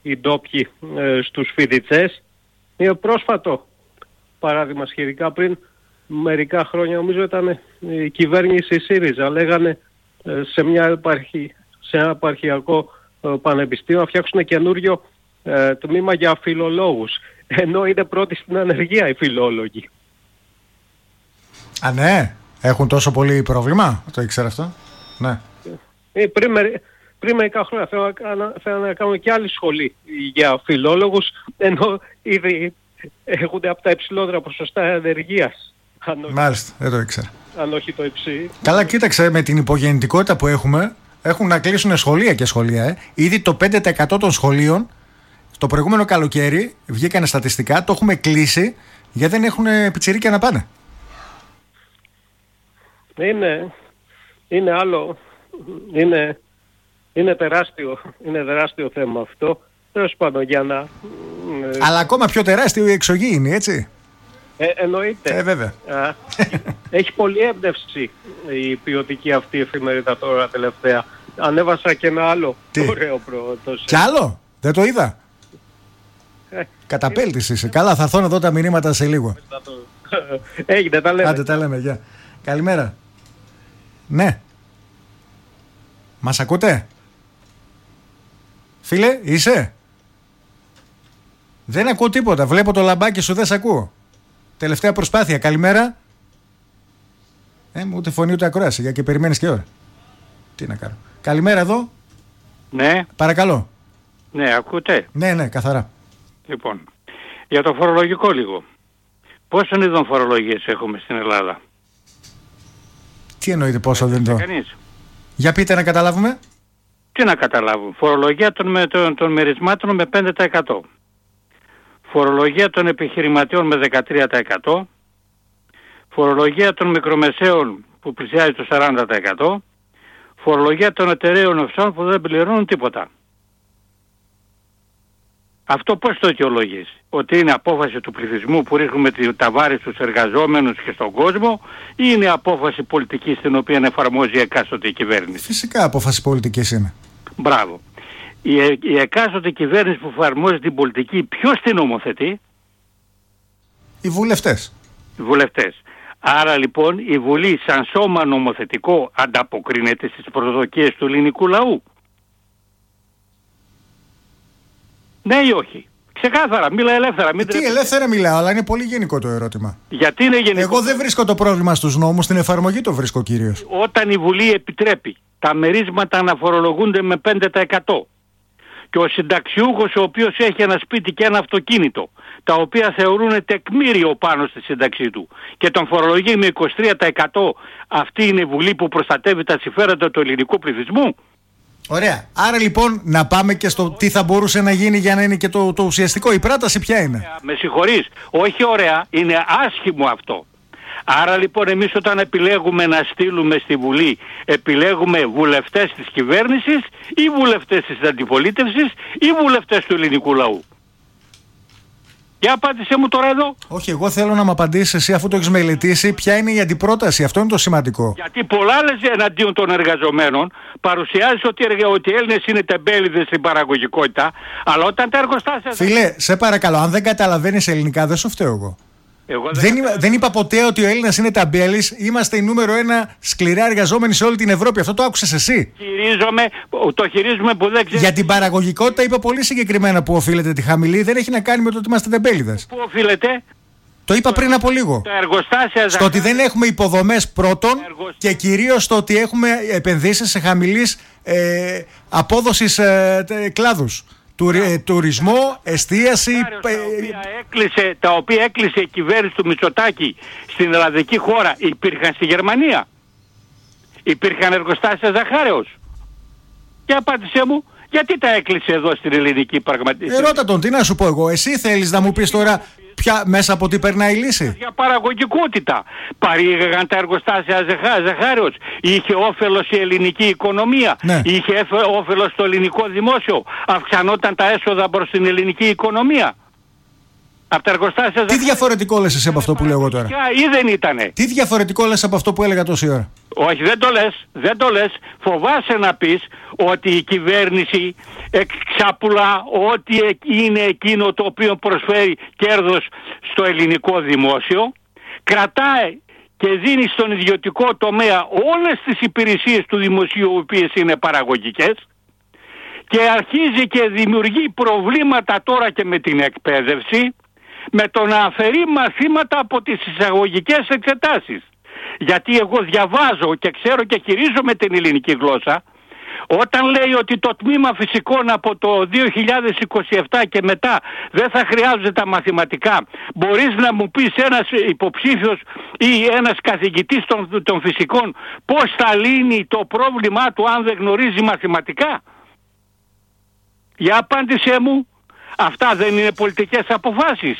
οι ντόπιοι στους φοιτητές. Είναι πρόσφατο παράδειγμα, σχετικά πριν μερικά χρόνια, νομίζω ήταν η κυβέρνηση ΣΥΡΙΖΑ, λέγανε σε ένα επαρχιακό πανεπιστήμιο να φτιάξουν καινούριο τμήμα για φιλολόγους, ενώ είναι πρώτοι στην ανεργία οι φιλόλογοι. Α, ναι, έχουν τόσο πολύ πρόβλημα, το ήξερα αυτό. Ναι. Πριν μερικά χρόνια θέλανε να κάνουν και άλλη σχολή για φιλόλογους, ενώ ήδη έχονται από τα υψηλότερα ποσοστά ανεργίας. Μάλιστα, δεν το ήξερα. Αν όχι το υψί. Καλά, κοίταξε, με την υπογεννητικότητα που έχουμε, έχουν να κλείσουν σχολεία και σχολεία. Ήδη το 5% των σχολείων το προηγούμενο καλοκαίρι βγήκανε στατιστικά, το έχουμε κλείσει γιατί δεν έχουν πιτσιρίκια να πάνε. Είναι άλλο. Είναι τεράστιο θέμα αυτό. Τέλος πάντων, για να... Αλλά ακόμα πιο τεράστιο η εξωγήινη, έτσι. Εννοείται. Βέβαια. Έχει πολλή έμπνευση η ποιοτική αυτή εφημερίδα τώρα τελευταία. Ανέβασα και ένα άλλο ωραίο πρώτος. Κι άλλο? Δεν το είδα. Καταπέλτης είσαι. Καλά, θα έρθουν εδώ τα μηνύματα σε λίγο. Έγινε, τα λέμε. Άντε, τα λέμε, γεια. Καλημέρα. Ναι. Μας ακούτε? Φίλε, είσαι? Δεν ακούω τίποτα. Βλέπω το λαμπάκι σου, δεν σ' ακούω. Τελευταία προσπάθεια. Καλημέρα. Ούτε φωνή ούτε ακρόαση. Για και περιμένεις και ώρα. Τι να κάνω. Καλημέρα εδώ. Ναι. Παρακαλώ. Ναι, ακούτε? Ναι, καθαρά. Λοιπόν, για το φορολογικό λίγο. Πόσων είδων φορολογίες έχουμε στην Ελλάδα? Τι εννοείται πόσο δεν το... Κανείς. Για πείτε να καταλάβουμε. Τι να καταλάβουμε. Φορολογία των μερισμάτων με 5%. Φορολογία των επιχειρηματιών με 13%. Φορολογία των μικρομεσαίων που πλησιάζει το 40%. Φορολογία των εταιρείων οφσών που δεν πληρώνουν τίποτα. Αυτό πώς το αιτιολογείς? Ότι είναι απόφαση του πληθυσμού που ρίχνουμε τα βάρη στους εργαζόμενους και στον κόσμο, ή είναι απόφαση πολιτική στην οποία εφαρμόζει η εκάστοτε κυβέρνηση? Φυσικά απόφαση πολιτικής είναι. Μπράβο. Η εκάστοτε κυβέρνηση που εφαρμόζει την πολιτική, ποιος την νομοθετεί? Οι βουλευτές. Οι βουλευτές. Άρα λοιπόν η Βουλή σαν σώμα νομοθετικό ανταποκρίνεται στις προσδοκίες του ελληνικού λαού? Ναι ή όχι? Ξεκάθαρα, μίλα ελεύθερα. Τι ελεύθερα μιλάω, αλλά είναι πολύ γενικό το ερώτημα. Γιατί είναι γενικό? Εγώ δεν βρίσκω το πρόβλημα στους νόμους, στην εφαρμογή το βρίσκω κυρίως. Όταν η Βουλή επιτρέπει τα μερίσματα να φορολογούνται με 5% και ο συνταξιούχος ο οποίος έχει ένα σπίτι και ένα αυτοκίνητο, τα οποία θεωρούν τεκμήριο πάνω στη σύνταξή του, και τον φορολογεί με 23%, αυτή είναι η Βουλή που προστατεύει τα συμφέροντα του ελληνικού πληθυσμού? Ωραία. Άρα λοιπόν να πάμε και στο τι θα μπορούσε να γίνει για να είναι και το ουσιαστικό. Η πρόταση ποια είναι? Με συγχωρείς. Όχι ωραία. Είναι άσχημο αυτό. Άρα λοιπόν εμείς όταν επιλέγουμε να στείλουμε στη Βουλή, επιλέγουμε βουλευτές της κυβέρνησης ή βουλευτές της αντιπολίτευσης ή βουλευτές του ελληνικού λαού? Για απάντησέ μου τώρα εδώ. Όχι, εγώ θέλω να μου απαντήσεις εσύ, αφού το έχεις μελετήσει, ποια είναι η αντιπρόταση. Αυτό είναι το σημαντικό. Γιατί πολλά λες εναντίον των εργαζομένων, παρουσιάζεις ότι οι Έλληνες είναι τεμπέληδες στην παραγωγικότητα, αλλά όταν τα εργοστάσια... Φίλε, σε παρακαλώ, αν δεν καταλαβαίνεις ελληνικά, δεν σου φταίω εγώ. Δεν είπα ποτέ ότι ο Έλληνας είναι ταμπέλης. Είμαστε η νούμερο 1 σκληρά εργαζόμενοι σε όλη την Ευρώπη. Αυτό το άκουσες εσύ? Το χειρίζομαι που δεν ξέρω. Για την παραγωγικότητα είπα πολύ συγκεκριμένα που οφείλεται τη χαμηλή. Δεν έχει να κάνει με το ότι είμαστε ταμπέληδες. Πού οφείλεται? Το είπα πριν από λίγο. Τα εργοστάσια... Στο ότι δεν έχουμε υποδομές πρώτον και κυρίως στο ότι έχουμε επενδύσεις σε χαμηλής απόδοσης κλάδους. Τουρισμό, εστίαση... Τα οποία έκλεισε η κυβέρνηση του Μητσοτάκη στην ελλαδική χώρα, υπήρχαν στη Γερμανία? Υπήρχαν εργοστάσια ζαχάρεως? Και απάντησέ μου, γιατί τα έκλεισε εδώ στην ελληνική πραγματικότητα? Ρώτα τον, τι να σου πω εγώ? Εσύ θέλεις να μου πεις τώρα μέσα από τι περνάει η λύση? Για παραγωγικότητα. Παρήγαγαν τα εργοστάσια ζαχάρεως. Είχε όφελος η ελληνική οικονομία. Ναι. Είχε όφελος στο ελληνικό δημόσιο. Αυξανόταν τα έσοδα προς την ελληνική οικονομία. Από τα εργοστάσια. Τι διαφορετικό λες εσύ από αυτό που λέω εγώ τώρα? Ή δεν ήτανε? Τι διαφορετικό λες από αυτό που έλεγα τόση ώρα? Όχι, δεν το λες. Φοβάσαι να πεις ότι η κυβέρνηση εξαπουλά ό,τι είναι εκείνο το οποίο προσφέρει κέρδος στο ελληνικό δημόσιο, κρατάει και δίνει στον ιδιωτικό τομέα όλες τις υπηρεσίες του δημοσίου, οι οποίες είναι παραγωγικές, και αρχίζει και δημιουργεί προβλήματα τώρα και με την εκπαίδευση, με το να αφαιρεί μαθήματα από τις εισαγωγικές εξετάσεις. Γιατί εγώ διαβάζω και ξέρω και χειρίζομαι την ελληνική γλώσσα, όταν λέει ότι το τμήμα φυσικών από το 2027 και μετά δεν θα χρειάζεται τα μαθηματικά, μπορείς να μου πεις ένας υποψήφιος ή ένας καθηγητής των φυσικών πώς θα λύνει το πρόβλημά του αν δεν γνωρίζει μαθηματικά? Για απάντησέ μου, αυτά δεν είναι πολιτικές αποφάσεις?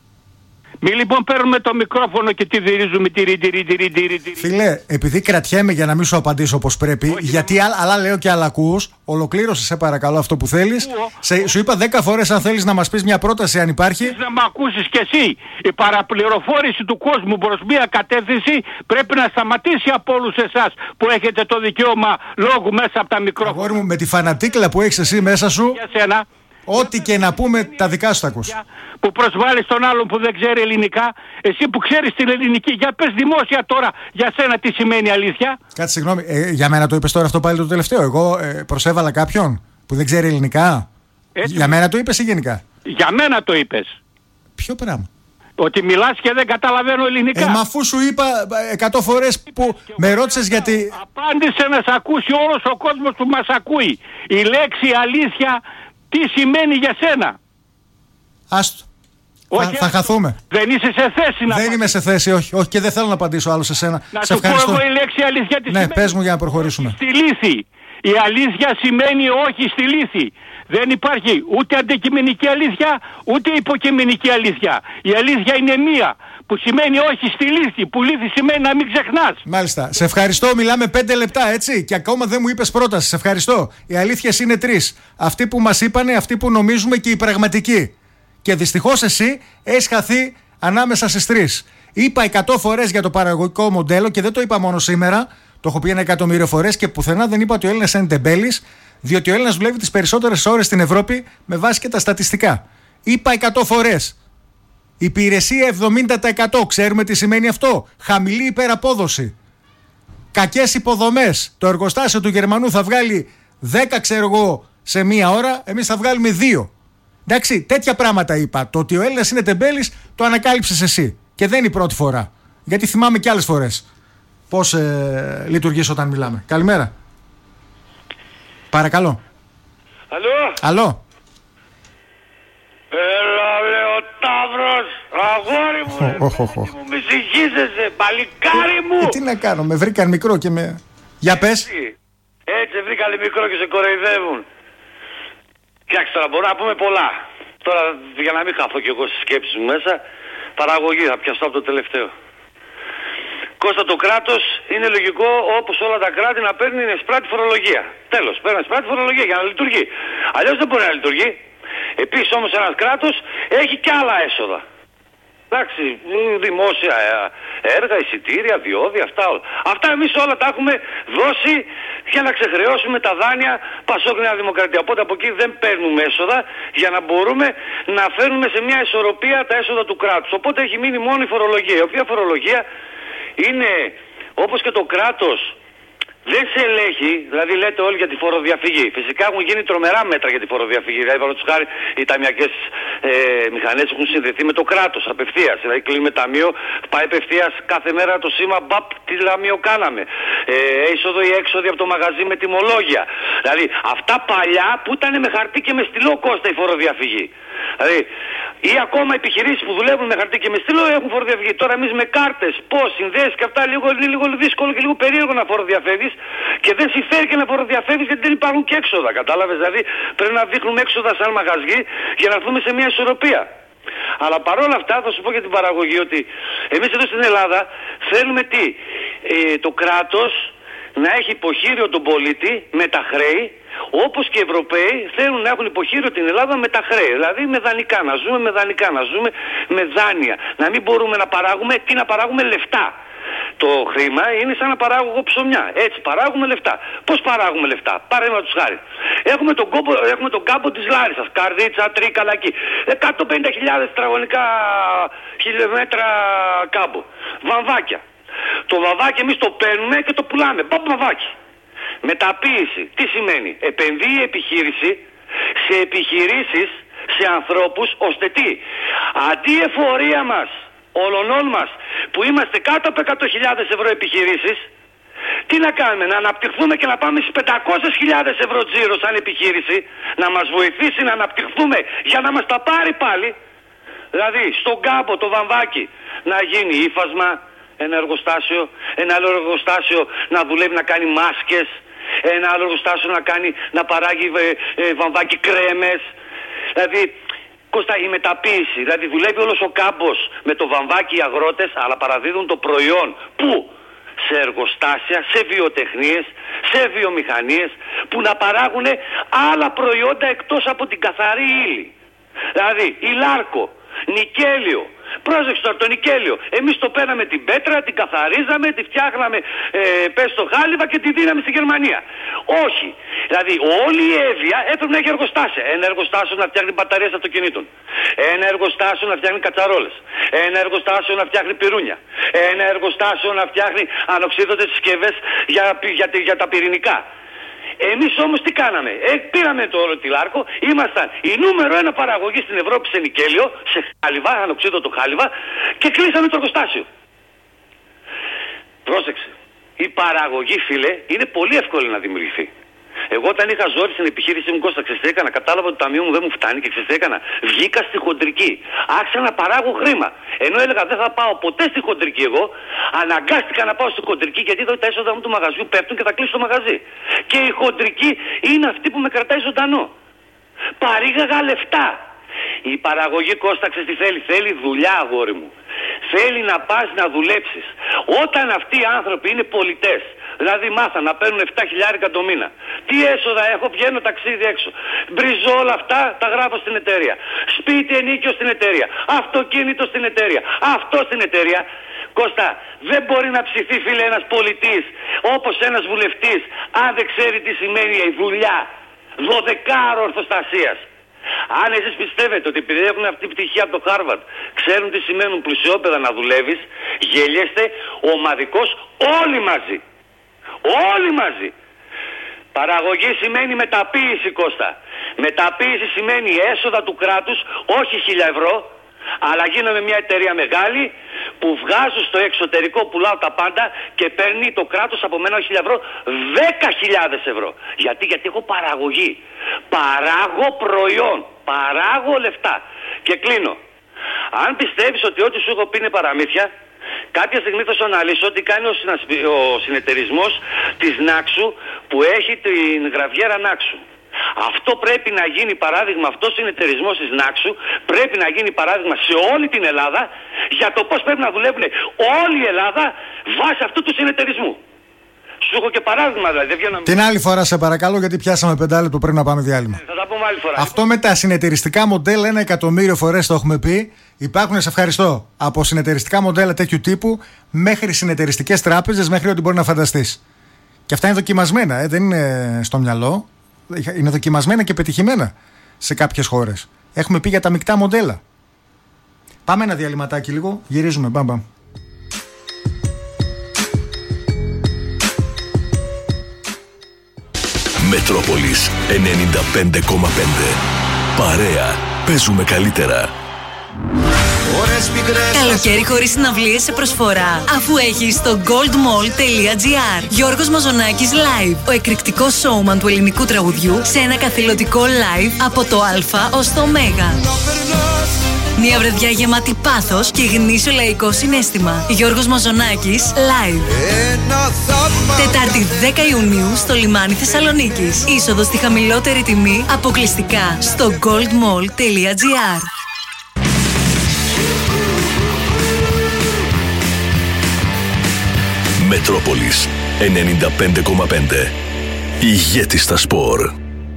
Μη λοιπόν παίρνουμε το μικρόφωνο και τη δυρίζουμε τη. Φίλε, επειδή κρατιέμαι για να μην σου απαντήσω όπως πρέπει, όχι, γιατί άλλα λέω και άλλα ακούς, ολοκλήρωσε σε παρακαλώ αυτό που θέλεις. Σου είπα 10 φορές αν θέλεις να μας πεις μια πρόταση, αν υπάρχει. Να με ακούσεις κι εσύ. Η παραπληροφόρηση του κόσμου προς μια κατεύθυνση πρέπει να σταματήσει από όλους εσάς που έχετε το δικαίωμα λόγου μέσα από τα μικρόφωνα. Αγόρι μου, με τη φανατίκλα που έχεις εσύ μέσα σου, ό,τι και να πούμε, τα δικά σου τα ακούς. Που προσβάλλεις τον άλλον που δεν ξέρει ελληνικά, εσύ που ξέρεις την ελληνική, για πες δημόσια τώρα για σένα τι σημαίνει αλήθεια. Κάτσε, συγγνώμη, για μένα το είπες τώρα αυτό πάλι το τελευταίο? Εγώ προσέβαλα κάποιον που δεν ξέρει ελληνικά? Έτσι, για μένα το είπες ή γενικά? Για μένα το είπες. Ποιο πράγμα? Ότι μιλάς και δεν καταλαβαίνω ελληνικά. Μα αφού σου είπα 100 φορές που με ρώτησες γιατί... Απάντησε να σε ακούσει όλος ο κόσμος που μας ακούει. Η λέξη αλήθεια τι σημαίνει για σένα? Άστο. Θα χαθούμε. Δεν είσαι σε θέση να... Δεν είμαι σε θέση, όχι, και δεν θέλω να απαντήσω άλλο σε σένα. Να σε σου πω εγώ η λέξη αλήθεια τι σημαίνει. Πες μου για να προχωρήσουμε. Στη λύθη. Η αλήθεια σημαίνει όχι στη λύθη. Δεν υπάρχει ούτε αντικειμενική αλήθεια, ούτε υποκειμενική αλήθεια. Η αλήθεια είναι μία, που σημαίνει όχι στη λύθη, που λύθη σημαίνει να μην ξεχνάς. Μάλιστα. Σε ευχαριστώ. Μιλάμε 5 λεπτά, έτσι. Και ακόμα δεν μου είπες πρόταση. Σε ευχαριστώ. Οι αλήθειες είναι 3. Αυτή που μας είπανε, αυτή που νομίζουμε και η πραγματική. Και δυστυχώς εσύ έχεις χαθεί ανάμεσα στις 3. Είπα 100 φορές για το παραγωγικό μοντέλο και δεν το είπα μόνο σήμερα. Το έχω πει 1.000.000 φορές και πουθενά δεν είπα ότι ο Έλληνας είναι τεμπέλης, διότι ο Έλληνας δουλεύει τις περισσότερες ώρες στην Ευρώπη με βάση και τα στατιστικά. Είπα 100 φορές. Υπηρεσία 70%. Ξέρουμε τι σημαίνει αυτό? Χαμηλή υπεραπόδοση. Κακές υποδομές. Το εργοστάσιο του Γερμανού θα βγάλει 10, ξέρω εγώ, σε μία ώρα. Εμείς θα βγάλουμε 2. Εντάξει, τέτοια πράγματα είπα. Το ότι ο Έλληνας είναι τεμπέλης το ανακάλυψες εσύ. Και δεν είναι η πρώτη φορά. Γιατί θυμάμαι και άλλες φορές πώς λειτουργείς όταν μιλάμε. Καλημέρα. Παρακαλώ. Αλλό. Έλα, λέω Ταύρος, αγόρι μου, μου μη συγχύσεσαι, παλικάρι μου. Τι να κάνω, με βρήκαν μικρό και με... Για πες. Έτσι βρήκαν μικρό και σε κοροϊδεύουν. Κοιτάξτε τώρα, μπορούμε να πούμε πολλά. Τώρα για να μην χαθώ κι εγώ στις σκέψεις μου μέσα, παραγωγή θα πιαστώ από το τελευταίο. Κώστα, το κράτος είναι λογικό όπως όλα τα κράτη να παίρνει εσπράτη φορολογία. Τέλος, παίρνει εσπράτη φορολογία για να λειτουργεί. Αλλιώς δεν μπορεί να λειτουργεί. Επίσης όμως ένας κράτος έχει και άλλα έσοδα. Εντάξει, δημόσια έργα, εισιτήρια, διόδια, αυτά όλα. Αυτά εμείς όλα τα έχουμε δώσει για να ξεχρεώσουμε τα δάνεια Πασόκ Νέα Δημοκρατία. Οπότε από εκεί δεν παίρνουμε έσοδα για να μπορούμε να φέρνουμε σε μια ισορροπία τα έσοδα του κράτους. Οπότε έχει μείνει μόνο η φορολογία, η οποία φορολογία είναι όπως και το κράτος. Δεν σε ελέγχει, δηλαδή λέτε όλοι για τη φοροδιαφυγή. Φυσικά έχουν γίνει τρομερά μέτρα για τη φοροδιαφυγή. Δηλαδή, παραδείγματος χάρη, οι ταμιακές μηχανές έχουν συνδεθεί με το κράτος απευθείας. Δηλαδή, κλείνουμε ταμείο, πάει απευθείας κάθε μέρα το σήμα μπαπ, τι ταμείο κάναμε. Είσοδο ή έξοδο από το μαγαζί με τιμολόγια. Δηλαδή, αυτά παλιά που ήταν με χαρτί και με στυλό, Κώστα, η φοροδιαφυγή. Δηλαδή, ή ακόμα επιχειρήσεις που δουλεύουν με χαρτί και με στυλό έχουν φοροδιαφυγή. Τώρα εμείς με κάρτες, πώς, συνδέσεις και αυτά λίγο δύσκολο και λίγο περίεργο να φοροδιαφεύγεις και δεν συμφέρει και να φοροδιαφεύγεις γιατί δεν υπάρχουν και έξοδα. Κατάλαβες? Δηλαδή πρέπει να δείχνουμε έξοδα σαν μαγαζί για να έρθουμε σε μια ισορροπία. Αλλά παρόλα αυτά θα σου πω για την παραγωγή ότι εμείς εδώ στην Ελλάδα θέλουμε τι? Το κράτος να έχει υποχείριο τον πολίτη με τα χρέη όπως και οι Ευρωπαίοι θέλουν να έχουν υποχείριο την Ελλάδα με τα χρέη. Δηλαδή με δανεικά, να ζούμε με δανεικά, να ζούμε με δάνεια. Να μην μπορούμε να παράγουμε, τι να παράγουμε, λεφτά. Το χρήμα είναι σαν να παράγω εγώ ψωμιά. Έτσι παράγουμε λεφτά. Πώς παράγουμε λεφτά? Παραδείγματος χάρη. Έχουμε τον κάμπο της Λάρισσας. Καρδίτσα, Τρίκαλα εκεί. 150.000 τετραγωνικά χιλιόμετρα κάμπο. Βαμβάκια. Το βαμβάκι εμείς το παίρνουμε και το πουλάμε. Βαμβάκι. Μεταποίηση. Τι σημαίνει? Επενδύει επιχείρηση σε επιχειρήσεις, σε ανθρώπους, ώστε τι? Αντί εφορία μας, όλων μας, που είμαστε κάτω από 100.000 ευρώ επιχειρήσεις, τι να κάνουμε? Να αναπτυχθούμε και να πάμε στις 500.000 ευρώ τζίρο σαν επιχείρηση, να μας βοηθήσει να αναπτυχθούμε για να μας τα πάρει πάλι. Δηλαδή στον κάμπο το βαμβάκι να γίνει ύφασμα, ένα εργοστάσιο, ένα άλλο εργοστάσιο να δουλεύει να κάνει μάσκες, ένα άλλο εργοστάσιο να παράγει βαμβάκι κρέμες. Δηλαδή, Κώστα, η μεταποίηση, δηλαδή δουλεύει όλος ο κάμπος με το βαμβάκι οι αγρότες, αλλά παραδίδουν το προϊόν. Πού? Σε εργοστάσια, σε βιοτεχνίες, σε βιομηχανίες, που να παράγουν άλλα προϊόντα εκτός από την καθαρή ύλη. Δηλαδή, ηλάρκο, νικέλιο. Πρόσεξε τώρα, το νικέλιο. Εμείς το παίρναμε την πέτρα, την καθαρίζαμε, τη φτιάχναμε στο χάλιβα και τη δίναμε στη Γερμανία. Όχι. Δηλαδή όλη η Εύβοια έπρεπε να έχει εργοστάσια. Ένα εργοστάσιο να φτιάχνει μπαταρίες αυτοκινήτων. Ένα εργοστάσιο να φτιάχνει κατσαρόλες. Ένα εργοστάσιο να φτιάχνει πυρούνια. Ένα εργοστάσιο να φτιάχνει ανοξίδωτες συσκευές για τα πυρηνικά. Εμείς όμως τι κάναμε? Πήραμε το όλο τηλάρκο, ήμασταν η νούμερο 1 παραγωγή στην Ευρώπη σε νικέλιο, σε χάλιβα, ανοξίδωτο χάλιβα, και κλείσαμε το εργοστάσιο. Πρόσεξε. Η παραγωγή, φίλε, είναι πολύ εύκολη να δημιουργηθεί. Εγώ όταν είχα ζόρι στην επιχείρηση μου, Κώστα, ξέρεις τι έκανα? Κατάλαβα ότι το ταμείο μου δεν μου φτάνει και ξέρεις τι έκανα? Βγήκα στη χοντρική. Άρχισα να παράγω χρήμα. Ενώ έλεγα δεν θα πάω ποτέ στη χοντρική εγώ, αναγκάστηκα να πάω στη χοντρική γιατί εδώ τα έσοδα μου του μαγαζιού πέφτουν και θα κλείσω το μαγαζί. Και η χοντρική είναι αυτή που με κρατάει ζωντανό. Παρήγαγα λεφτά. Η παραγωγή, Κώστα, ξέρεις τι θέλει? Θέλει δουλειά, αγόρι μου. Θέλει να πας να δουλέψεις. Όταν αυτοί οι άνθρωποι είναι πολιτές, δηλαδή μάθαν να παίρνουν 7.000 το μήνα, τι έσοδα έχω? Βγαίνω ταξίδι έξω, μπριζώ όλα αυτά, τα γράφω στην εταιρεία. Σπίτι ενίκιο στην εταιρεία, αυτοκίνητο στην εταιρεία, αυτό στην εταιρεία. Κώστα, δεν μπορεί να ψηθεί, φίλε, ένας πολιτής όπως ένας βουλευτής αν δεν ξέρει τι σημαίνει η δουλειά. 12 ορθοστασίας. Αν εσείς πιστεύετε ότι επειδή έχουν αυτή την πτυχία από το Χάρβαρντ ξέρουν τι σημαίνουν πλουσιόπαιδα να δουλεύεις, γελιέστε ομαδικώς όλοι μαζί. Όλοι μαζί. Παραγωγή σημαίνει μεταποίηση, Κώστα. Μεταποίηση σημαίνει έσοδα του κράτους, όχι 1.000 ευρώ, αλλά γίνομαι μια εταιρεία μεγάλη που βγάζω στο εξωτερικό, πουλάω τα πάντα και παίρνει το κράτος από μένα 1.000 ευρώ, 10.000 ευρώ. Γιατί έχω παραγωγή. Παράγω προϊόν. Παράγω λεφτά. Και κλείνω. Αν πιστεύεις ότι ό,τι σου έχω πει είναι παραμύθια, κάποια στιγμή θα σου αναλύσω ότι κάνει ο συνεταιρισμός της Νάξου που έχει την γραβιέρα Νάξου. Αυτό πρέπει να γίνει παράδειγμα, αυτός ο συνεταιρισμός της Νάξου πρέπει να γίνει παράδειγμα σε όλη την Ελλάδα για το πώς πρέπει να δουλεύουν όλη η Ελλάδα βάσει αυτού του συνεταιρισμού. Σου έχω και παράδειγμα, δηλαδή. Την άλλη φορά, σε παρακαλώ, γιατί πιάσαμε 5 λεπτό, πρέπει να πάμε διάλειμμα. Θα τα πούμε άλλη φορά. Αυτό με τα συνεταιριστικά μοντέλα, 1 εκατομμύριο φορές το έχουμε πει. Υπάρχουν, σε ευχαριστώ, από συνεταιριστικά μοντέλα τέτοιου τύπου μέχρι συνεταιριστικές τράπεζες, μέχρι ό,τι μπορεί να φανταστείς. Και αυτά είναι δοκιμασμένα, δεν είναι στο μυαλό. Είναι δοκιμασμένα και πετυχημένα σε κάποιες χώρες. Έχουμε πει για τα μεικτά μοντέλα. Πάμε ένα διαλυματάκι λίγο, γυρίζουμε, μπαμπαμ. Μετρόπολης 95,5. Παρέα, παίζουμε καλύτερα. Καλοκαίρι χωρίς συναυλίες σε προσφορά, αφού έχεις το goldmall.gr. Γιώργος Μαζονάκης live, ο εκρηκτικός showman του ελληνικού τραγουδιού σε ένα καθηλωτικό live από το Α ως το Ω. Μια βραδιά γεμάτη πάθος και γνήσιο λαϊκό συναίσθημα. Γιώργος Μαζονάκης live. Τετάρτη 10 Ιουνίου στο λιμάνι Θεσσαλονίκης. Είσοδος στη χαμηλότερη τιμή αποκλειστικά στο goldmall.gr. Μετρόπολης 95,5. Ηγέτης στα σπορ.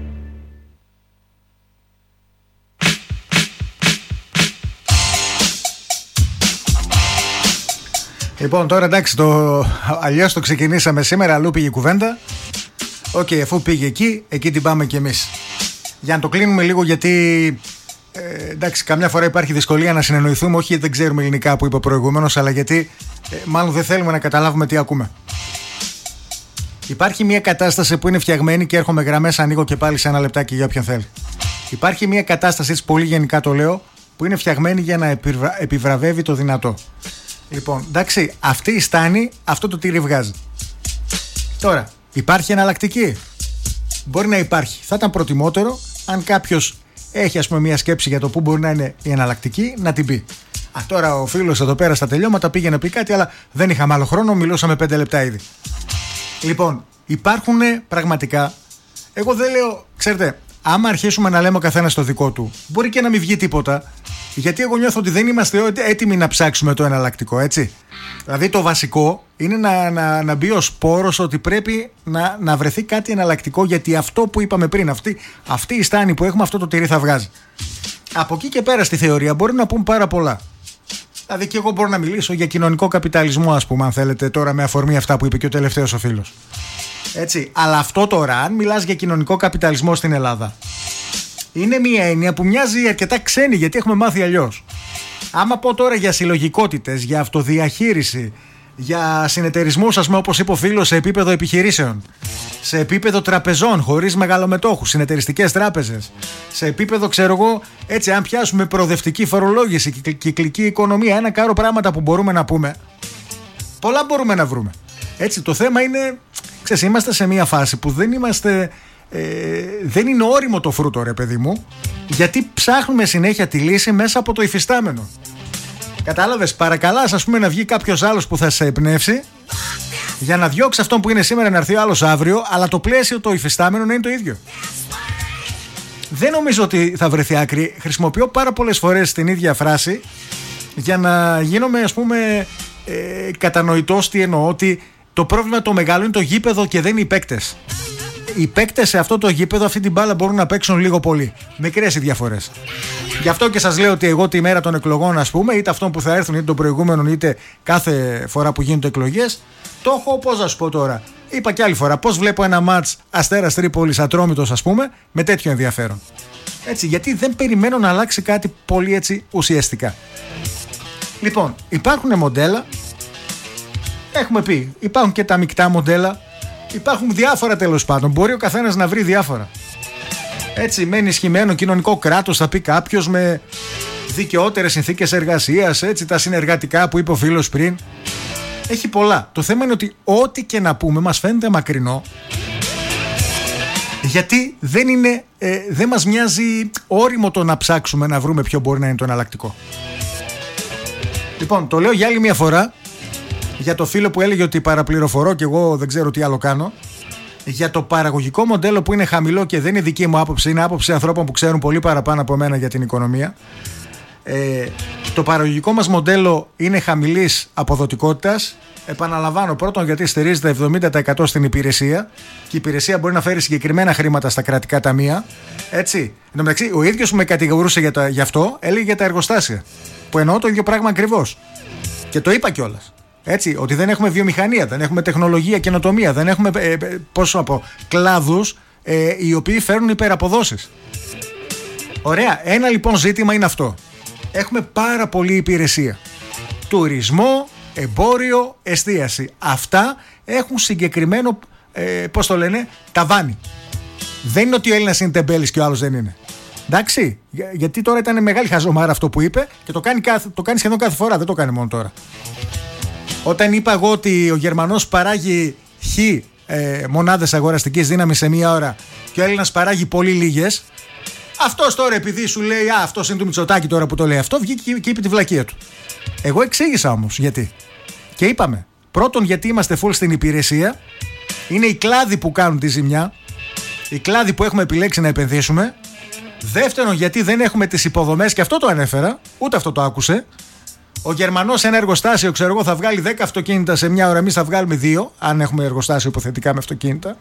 Λοιπόν, τώρα εντάξει, αλλιώς το ξεκινήσαμε σήμερα, αλλού πήγε η κουβέντα. Οκ, αφού πήγε εκεί την πάμε κι εμείς. Για να το κλείνουμε λίγο, γιατί εντάξει, καμιά φορά υπάρχει δυσκολία να συνεννοηθούμε. Όχι γιατί δεν ξέρουμε ελληνικά που είπα προηγούμενος, αλλά γιατί μάλλον δεν θέλουμε να καταλάβουμε τι ακούμε. Υπάρχει μια κατάσταση που είναι φτιαγμένη και έρχομαι γραμμές, ανοίγω και πάλι σε ένα λεπτάκι για όποιον θέλει. Υπάρχει μια κατάσταση, έτσι πολύ γενικά το λέω, που είναι φτιαγμένη για να επιβραβεύει το δυνατό. Λοιπόν, εντάξει, αυτή η στάνη αυτό το τύρι βγάζει. Τώρα, υπάρχει εναλλακτική? Μπορεί να υπάρχει. Θα ήταν προτιμότερο αν κάποιος έχει, ας πούμε, μια σκέψη για το πού μπορεί να είναι η εναλλακτική, να την πει. Τώρα ο φίλος εδώ πέρα στα τελειώματα πήγε να πει κάτι, αλλά δεν είχαμε άλλο χρόνο, μιλούσαμε 5 λεπτά ήδη. Λοιπόν, υπάρχουν πραγματικά. Εγώ δεν λέω, ξέρετε, άμα αρχίσουμε να λέμε ο καθένας το δικό του, μπορεί και να μην βγει τίποτα. Γιατί εγώ νιώθω ότι δεν είμαστε έτοιμοι να ψάξουμε το εναλλακτικό, έτσι. Δηλαδή το βασικό είναι να μπει ο σπόρος ότι πρέπει να βρεθεί κάτι εναλλακτικό, γιατί αυτό που είπαμε πριν, αυτή η στάνη που έχουμε, αυτό το τυρί θα βγάζει. Από εκεί και πέρα στη θεωρία μπορεί να πούμε πάρα πολλά. Δηλαδή και εγώ μπορώ να μιλήσω για κοινωνικό καπιταλισμό, ας πούμε, αν θέλετε, τώρα με αφορμή αυτά που είπε και ο τελευταίος ο φίλος. Έτσι. Αλλά αυτό τώρα, αν μιλάς για κοινωνικό καπιταλισμό στην Ελλάδα, είναι μια έννοια που μοιάζει αρκετά ξένη, γιατί έχουμε μάθει αλλιώς. Άμα πω τώρα για συλλογικότητες, για αυτοδιαχείριση, για συνεταιρισμούς, ας πούμε, όπως είπε ο φίλος, σε επίπεδο επιχειρήσεων, σε επίπεδο τραπεζών χωρίς μεγαλομετόχους, συνεταιριστικές τράπεζες, σε επίπεδο, ξέρω εγώ, έτσι, αν πιάσουμε προοδευτική φορολόγηση, κυκλική οικονομία, ένα κάρο πράγματα που μπορούμε να πούμε, πολλά μπορούμε να βρούμε. Έτσι, το θέμα είναι, ξέρεις, είμαστε σε μια φάση που δεν είναι όριμο το φρούτο, ρε παιδί μου, γιατί ψάχνουμε συνέχεια τη λύση μέσα από το υφιστάμενο. Κατάλαβες, παρακαλάς, ας πούμε, να βγει κάποιος άλλος που θα σε εμπνεύσει για να διώξει αυτόν που είναι σήμερα, να έρθει ο άλλος αύριο, αλλά το πλαίσιο το υφιστάμενο να είναι το ίδιο. Δεν νομίζω ότι θα βρεθεί άκρη. Χρησιμοποιώ πάρα πολλές φορές την ίδια φράση για να γίνομαι, ας πούμε, κατανοητός. Τι εννοώ? Ότι το πρόβλημα το μεγάλο είναι το γήπεδο και δεν είναι οι παίκτες. Οι παίκτες σε αυτό το γήπεδο, αυτή την μπάλα μπορούν να παίξουν λίγο πολύ. Μικρές οι διαφορές. Γι' αυτό και σας λέω ότι εγώ τη μέρα των εκλογών, ας πούμε, είτε αυτών που θα έρθουν, είτε των προηγούμενων, είτε κάθε φορά που γίνονται εκλογές, το έχω, πώς να σου πω τώρα. Είπα και άλλη φορά, πώς βλέπω ένα μάτς Αστέρας Τρίπολης Ατρόμητος, ας πούμε, με τέτοιο ενδιαφέρον. Έτσι, γιατί δεν περιμένω να αλλάξει κάτι πολύ έτσι ουσιαστικά. Λοιπόν, υπάρχουν μοντέλα. Έχουμε πει, υπάρχουν και τα μεικτά μοντέλα. Υπάρχουν διάφορα, τέλος πάντων. Μπορεί ο καθένας να βρει διάφορα. Έτσι, με ενισχυμένο κοινωνικό κράτος, θα πει κάποιος, με δικαιότερες συνθήκες εργασίας, έτσι, τα συνεργατικά που είπε ο φίλος πριν. Έχει πολλά. Το θέμα είναι ότι ό,τι και να πούμε μας φαίνεται μακρινό, γιατί δεν μας μοιάζει όριμο το να ψάξουμε να βρούμε ποιο μπορεί να είναι το εναλλακτικό. Λοιπόν, το λέω για άλλη μια φορά, για το φίλο που έλεγε ότι παραπληροφορώ και εγώ δεν ξέρω τι άλλο κάνω. Για το παραγωγικό μοντέλο που είναι χαμηλό και δεν είναι δική μου άποψη, είναι άποψη ανθρώπων που ξέρουν πολύ παραπάνω από μένα για την οικονομία. Το παραγωγικό μας μοντέλο είναι χαμηλής αποδοτικότητας. Επαναλαμβάνω, πρώτον γιατί στηρίζεται 70% στην υπηρεσία και η υπηρεσία μπορεί να φέρει συγκεκριμένα χρήματα στα κρατικά ταμεία. Έτσι. Εν τω μεταξύ, ο ίδιος που με κατηγορούσε γι' αυτό έλεγε για τα εργοστάσια. Που εννοώ το ίδιο πράγμα ακριβώς. Και το είπα κιόλας. Έτσι, ότι δεν έχουμε βιομηχανία, δεν έχουμε τεχνολογία, καινοτομία, δεν έχουμε κλάδους οι οποίοι φέρνουν υπεραποδόσεις. Ωραία, ένα λοιπόν ζήτημα είναι αυτό. Έχουμε πάρα πολλή υπηρεσία. Τουρισμό, εμπόριο, εστίαση. Αυτά έχουν συγκεκριμένο, ταβάνι. Δεν είναι ότι ο Έλληνας είναι τεμπέλης και ο άλλος δεν είναι. Εντάξει, γιατί τώρα ήταν μεγάλη χαζομάρα αυτό που είπε και το κάνει σχεδόν κάθε φορά, δεν το κάνει μόνο τώρα. Όταν είπα εγώ ότι ο Γερμανός παράγει μονάδες αγοραστικής δύναμης σε μία ώρα και ο Έλληνας παράγει πολύ λίγες, αυτός τώρα επειδή σου λέει αυτός είναι του Μητσοτάκη τώρα που το λέει αυτό, βγήκε και είπε τη βλακεία του. Εγώ εξήγησα όμως γιατί. Και είπαμε, πρώτον γιατί είμαστε full στην υπηρεσία, είναι οι κλάδοι που κάνουν τη ζημιά, οι κλάδοι που έχουμε επιλέξει να επενδύσουμε. Δεύτερον γιατί δεν έχουμε τις υποδομές, και αυτό το ανέφερα, ούτε αυτό το άκουσε. Ο Γερμανός σε ένα εργοστάσιο, θα βγάλει 10 αυτοκίνητα σε μια ώρα. Εμείς θα βγάλουμε 2, αν έχουμε εργοστάσιο υποθετικά με αυτοκίνητα.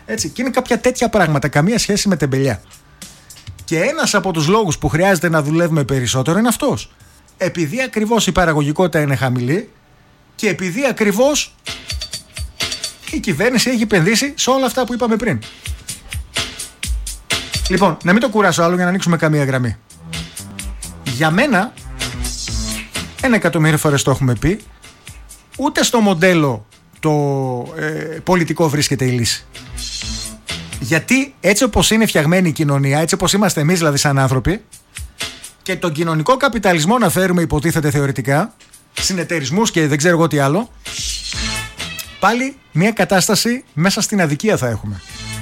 Έτσι. Και είναι κάποια τέτοια πράγματα, καμία σχέση με τεμπελιά. Και ένας από τους λόγους που χρειάζεται να δουλεύουμε περισσότερο είναι αυτός. Επειδή ακριβώς η παραγωγικότητα είναι χαμηλή και επειδή ακριβώς η κυβέρνηση έχει επενδύσει σε όλα αυτά που είπαμε πριν. Λοιπόν, να μην το κουράσω άλλο για να ανοίξουμε καμία γραμμή. Για μένα, 1.000.000 φορές το έχουμε πει, ούτε στο μοντέλο το πολιτικό βρίσκεται η λύση. Γιατί έτσι όπως είναι φτιαγμένη η κοινωνία, έτσι όπως είμαστε εμείς δηλαδή σαν άνθρωποι, και τον κοινωνικό καπιταλισμό να φέρουμε υποτίθεται θεωρητικά, συνεταιρισμούς και δεν ξέρω εγώ τι άλλο, πάλι μια κατάσταση μέσα στην αδικία θα έχουμε.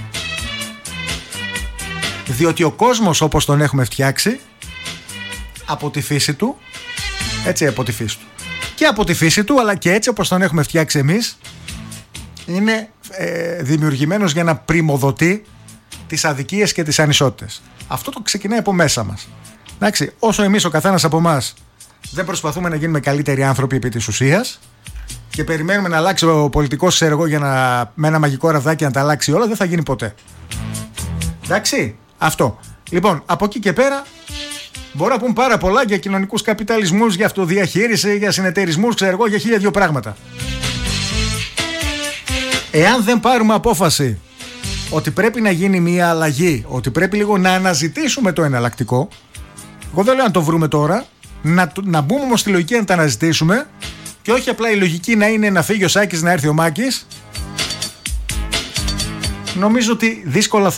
Διότι ο κόσμος όπως τον έχουμε φτιάξει, από τη φύση του, έτσι από τη φύση του, και από τη φύση του, αλλά και έτσι όπως τον έχουμε φτιάξει εμείς, είναι δημιουργημένος για να πριμοδοτεί τις αδικίες και τις ανισότητες. Αυτό το ξεκινάει από μέσα μας. Εντάξει, όσο εμείς ο καθένας από εμάς δεν προσπαθούμε να γίνουμε καλύτεροι άνθρωποι επί της ουσίας και περιμένουμε να αλλάξει ο πολιτικός έργο για με ένα μαγικό ραβδάκι να τα αλλάξει όλα, δεν θα γίνει ποτέ. Εντάξει, αυτό. Λοιπόν, από εκεί και πέρα μπορώ να πούμε πάρα πολλά για κοινωνικούς καπιταλισμούς, για αυτοδιαχείριση, για συνεταιρισμούς, ξέρω εγώ, για 1002 πράγματα. Εάν δεν πάρουμε απόφαση ότι πρέπει να γίνει μια αλλαγή, ότι πρέπει λίγο να αναζητήσουμε το εναλλακτικό, εγώ δεν λέω να το βρούμε τώρα, να μπούμε όμως στη λογική να τα αναζητήσουμε και όχι απλά η λογική να είναι να φύγει ο Σάκης, να έρθει ο Μάκης. Νομίζω ότι δύσκολα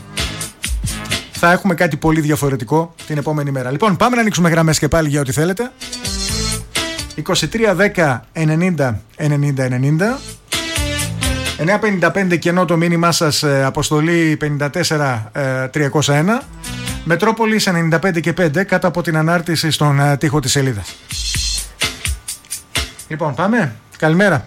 θα έχουμε κάτι πολύ διαφορετικό την επόμενη μέρα. Λοιπόν, πάμε να ανοίξουμε γραμμές και πάλι για ό,τι θέλετε. 23 10 90 90 90. 9.55 κενό το μήνυμά σας, αποστολή 54 301. Μετρόπολης 95 και 5 κάτω από την ανάρτηση στον τοίχο της σελίδας. Λοιπόν, πάμε. Καλημέρα.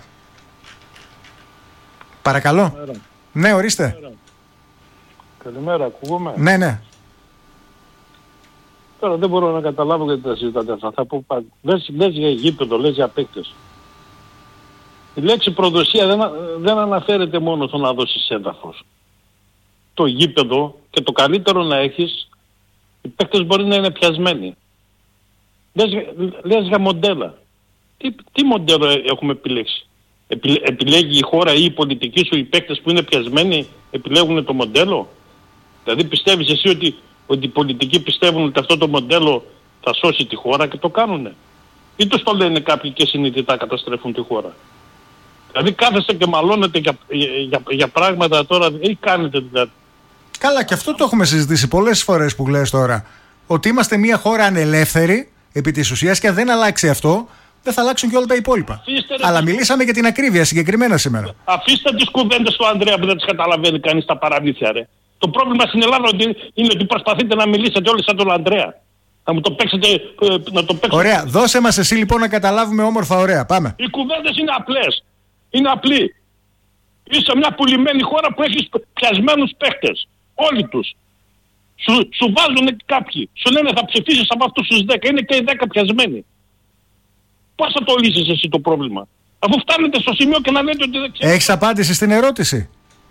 Παρακαλώ. Καλημέρα. Ναι, ορίστε. Καλημέρα, ακούγομαι. Ναι. Τώρα δεν μπορώ να καταλάβω γιατί τα συζητάτε αυτά. Θα πω πάλι. Λες για γήπεδο, λες για παίκτες. Η λέξη προδοσία δεν αναφέρεται μόνο στο να δώσεις έδαφος. Το γήπεδο και το καλύτερο να έχεις, οι παίκτες μπορεί να είναι πιασμένοι. Λες για μοντέλα. Τι μοντέλο έχουμε επιλέξει? Επιλέγει η χώρα ή η πολιτική σου, οι παίκτες που είναι πιασμένοι επιλέγουν το μοντέλο? Δηλαδή πιστεύεις εσύ ότι οι πολιτικοί πιστεύουν ότι αυτό το μοντέλο θα σώσει τη χώρα και το κάνουνε? Ή τους το λένε κάποιοι και συνειδητά καταστρέφουν τη χώρα? Δηλαδή κάθεστε και μαλώνετε για πράγματα τώρα ή κάνετε δηλαδή? Καλά, και αυτό το έχουμε συζητήσει πολλές φορές που λες τώρα. Ότι είμαστε μια χώρα ανελεύθερη επί της ουσίας και αν δεν αλλάξει αυτό, δεν θα αλλάξουν και όλα τα υπόλοιπα. Αλλά μιλήσαμε για την ακρίβεια συγκεκριμένα σήμερα. Αφήστε τις κουβέντες του Ανδρέα που δεν τις καταλαβαίνει κανείς τα παραμύθια, ρε. Το πρόβλημα στην Ελλάδα είναι ότι προσπαθείτε να μιλήσετε όλοι σαν τον Ανδρέα. Να μου το παίξετε, να το παίξετε. Ωραία, δώσε μας εσύ λοιπόν να καταλάβουμε όμορφα, ωραία, πάμε. Οι κουβέντες είναι απλές. Είναι απλή. Είσαι μια πουλημένη χώρα που έχεις πιασμένους παίχτες. Όλοι τους. Σου βάζουν κάποιοι. Σου λένε θα ψηφίσεις από αυτούς τους 10. Είναι και οι 10 πιασμένοι. Πώς θα το λύσεις εσύ το πρόβλημα? Αφού φτάνετε στο σημείο και να λέτε ότι δεν ξέρετε. Έχεις απάντηση στην ερώτηση?